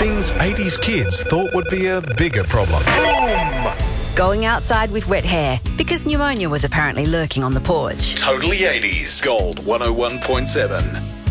Things 80s kids thought would be a bigger problem. Going outside with wet hair because pneumonia was apparently lurking on the porch. Totally 80s. Gold 101.7.